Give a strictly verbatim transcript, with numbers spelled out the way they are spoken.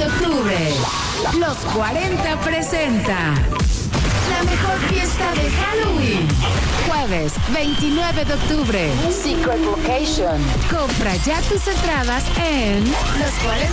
octubre, Los cuarenta presenta la mejor fiesta de Halloween. Jueves veintinueve de octubre, Secret Location. Compra ya tus entradas en Los cuarenta